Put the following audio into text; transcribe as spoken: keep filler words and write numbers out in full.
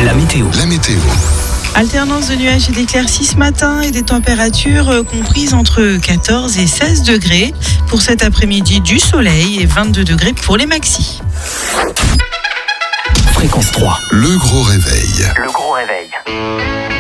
La météo. La météo. Alternance de nuages et d'éclaircies ce matin et des températures euh, comprises entre quatorze et seize degrés. Pour cet après-midi, du soleil et vingt-deux degrés pour les maxis. Fréquence trois. Le gros réveil. Le gros réveil.